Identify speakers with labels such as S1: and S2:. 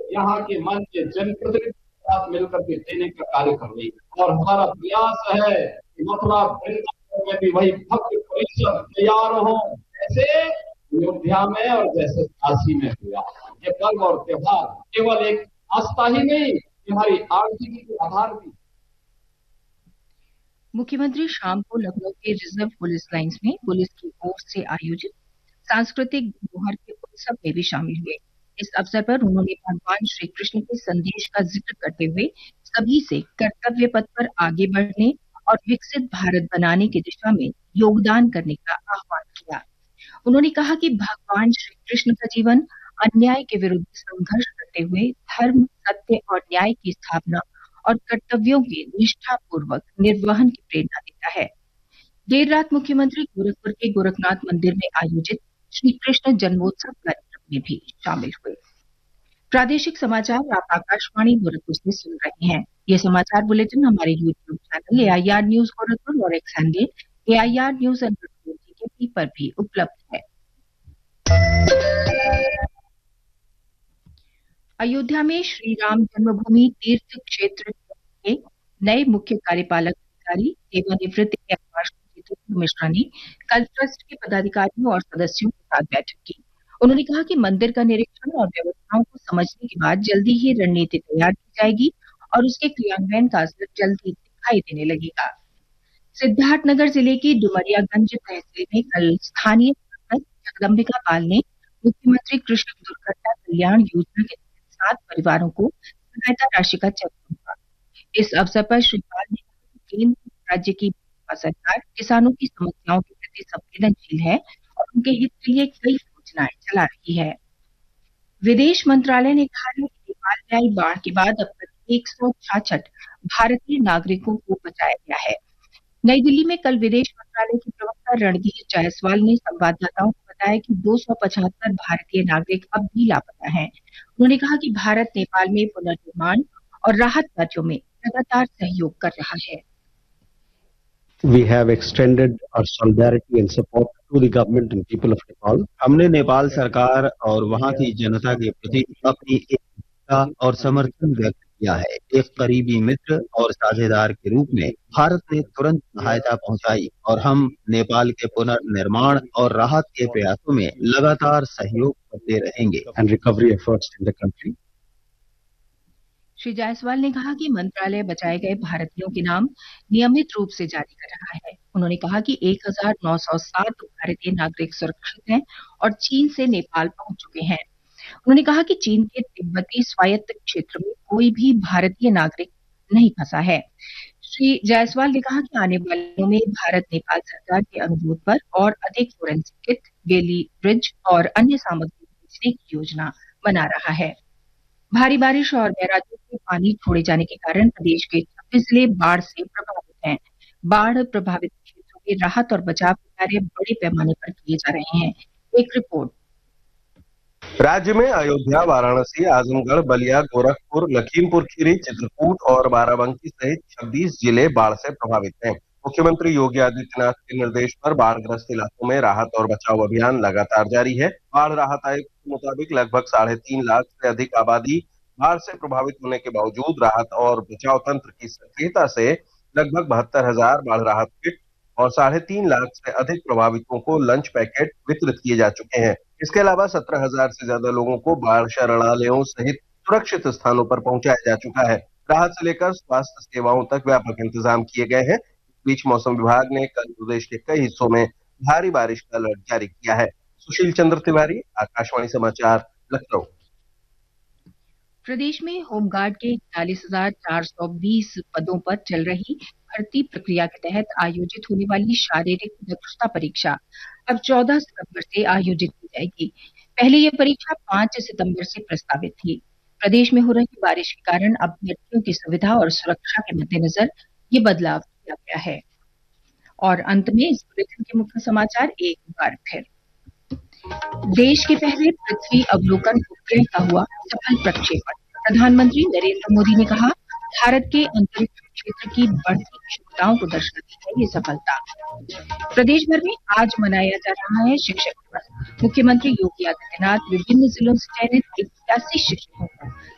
S1: यहाँ के मन के जनप्रतिनिधि के साथ मिलकर के देने का कार्य कर रही है। और हमारा प्रयास है कि मथुरा वृंदावन में भी वही भक्त परिषद तैयार हो, जैसे अयोध्या में और जैसे काशी में हुआ। ये पर्व और त्योहार केवल एक आस्था ही नहीं, हमारी आर्थिकी के आधार भी।
S2: मुख्यमंत्री शाम को लखनऊ के रिजर्व पुलिस लाइंस में पुलिस की ओर से आयोजित सांस्कृतिक धरोहर के उत्सव में भी शामिल हुए। इस अवसर पर उन्होंने भगवान श्री कृष्ण के संदेश का जिक्र करते हुए सभी से कर्तव्य पथ पर आगे बढ़ने और विकसित भारत बनाने की दिशा में योगदान करने का आह्वान किया। उन्होंने कहा कि भगवान श्री कृष्ण का जीवन अन्याय के विरुद्ध संघर्ष करते हुए धर्म, सत्य और न्याय की स्थापना और कर्तव्यों के निष्ठापूर्वक निर्वहन की प्रेरणा देता है। देर रात मुख्यमंत्री गोरखपुर के गोरखनाथ मंदिर में आयोजित श्री कृष्ण जन्मोत्सव कार्यक्रम में भी शामिल हुए। प्रादेशिक समाचार आप आकाशवाणी गोरखपुर से सुन रहे हैं। ये समाचार बुलेटिन हमारे YouTube channel AIR news Gorakhpur और एक्स हैंडल AIR न्यूज _ पर भी उपलब्ध है। अयोध्या में श्री राम जन्मभूमि तीर्थ क्षेत्र के नए मुख्य कार्यपालक अधिकारी सेवानिवृत्त एयर जितेंद्र मिश्रा ने कल ट्रस्ट के पदाधिकारियों और सदस्यों के साथ बैठक की। उन्होंने कहा कि मंदिर का निरीक्षण और व्यवस्थाओं को समझने के बाद जल्दी ही रणनीति तैयार की जाएगी और उसके क्रियान्वयन का असर जल्द ही दिखाई देने लगेगा। सिद्धार्थनगर जिले की डुमरियागंज तहसील में कल स्थानीय सांसद जगदम्बिका पाल ने मुख्यमंत्री कृषक दुर्घटना कल्याण योजना के तहत 7 परिवारों को सहायता राशि का चेक सौंपा। इस अवसर पर श्री पाल ने कहा कि केंद्र राज्य की भाजपा सरकार किसानों की समस्याओं के प्रति संवेदनशील है और उनके हित के लिए कई योजनाएं चला रही है। विदेश मंत्रालय ने कहा है कि नेपाल में आई बाढ़ के बाद अब तक 166 भारतीय नागरिकों को बचाया गया है। नई दिल्ली में कल विदेश मंत्रालय की प्रवक्ता रणधीर जायसवाल ने संवाददाताओं को बताया कि 275 भारतीय नागरिक अब भी लापता हैं। उन्होंने कहा कि भारत नेपाल में पुनर्निर्माण और राहत कार्यों में लगातार सहयोग कर रहा है।
S3: We have extended our solidarity and support to the government and people of Nepal. हमने नेपाल सरकार और वहां की जनता के प्रति अपनी एकता और समर्थन व्यक्त किया है। एक करीबी मित्र और साझेदार के रूप में भारत ने तुरंत सहायता पहुंचाई और हम नेपाल के पुनर्निर्माण और राहत के प्रयासों में लगातार सहयोग करते रहेंगे। And recovery efforts in the country.
S2: Shri Jaiswal ने कहा कि मंत्रालय बचाए गए भारतीयों के नाम नियमित रूप से जारी कर रहा है। उन्होंने कहा कि 1907 भारतीय नागरिक सुरक्षित हैं और चीन से नेपाल पहुंच चुके हैं। उन्होंने कहा कि चीन के तिब्बती स्वायत्त क्षेत्र में कोई भी भारतीय नागरिक नहीं फंसा है। श्री जायसवाल ने कहा कि आने वाले दिनों में भारत नेपाल सरकार के अनुरोध पर और अधिक फोरेंसिक किट, बेली ब्रिज और अन्य सामग्री भेजने की योजना बना रहा है। भारी बारिश और बैराजों से पानी छोड़े जाने के कारण प्रदेश के 26 जिले बाढ़ से प्रभावित हैं। बाढ़ प्रभावित क्षेत्रों में राहत और बचाव के कार्य बड़े पैमाने पर किए जा रहे हैं। एक रिपोर्ट।
S4: राज्य में अयोध्या, वाराणसी, आजमगढ़, बलिया, गोरखपुर, लखीमपुर खीरी, चित्रकूट और बाराबंकी सहित 26 जिले बाढ़ से प्रभावित हैं। मुख्यमंत्री योगी आदित्यनाथ के निर्देश पर बाढ़ग्रस्त इलाकों में राहत और बचाव अभियान लगातार जारी है। बाढ़ राहत आयुक्त के मुताबिक लगभग 3.5 लाख से अधिक आबादी बाढ़ से प्रभावित होने के बावजूद राहत और बचाव तंत्र की सक्रियता से लगभग 72,000 बाढ़ राहत किट और 3.5 लाख से अधिक प्रभावितों को लंच पैकेट वितरित किए जा चुके हैं। इसके अलावा 17,000 से ज्यादा लोगों को बाढ़ शरणालयों सहित सुरक्षित स्थानों पर पहुंचाया जा चुका है। राहत से लेकर स्वास्थ्य सेवाओं तक व्यापक इंतजाम किए गए हैं। इस बीच मौसम विभाग ने कल प्रदेश के कई हिस्सों में भारी बारिश का अलर्ट जारी किया है। सुशील चंद्र तिवारी, आकाशवाणी समाचार, लखनऊ।
S2: प्रदेश में होमगार्ड के 41,420 पदों पर चल रही भर्ती प्रक्रिया के तहत आयोजित होने वाली शारीरिक दक्षता परीक्षा अब 14 सितंबर से आयोजित की जाएगी। पहले यह परीक्षा 5 सितंबर से प्रस्तावित थी। प्रदेश में हो रही बारिश के कारण अभ्यर्थियों की सुविधा और सुरक्षा के मद्देनजर ये बदलाव किया गया है। और अंत में इस बुलेटिन के मुख्य समाचार एक बार फिर। देश के पहले पृथ्वी अवलोकन उपग्रह का हुआ सफल प्रक्षेपण। प्रधानमंत्री नरेंद्र मोदी ने कहा, भारत के अंतरिक्ष क्षेत्र की बढ़ती क्षमताओं को दर्शाती है ये सफलता। प्रदेश भर में आज मनाया जा रहा है शिक्षक दिवस। मुख्यमंत्री योगी आदित्यनाथ विभिन्न जिलों से चयनित 81 शिक्षकों को